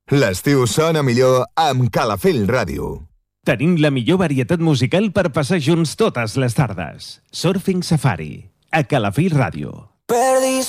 L'estiu sona millor amb Calafell Ràdio. Tenim la millor varietat musical per passar junts totes les tardes. Surfing Safari, a Calafell Ràdio. Perdí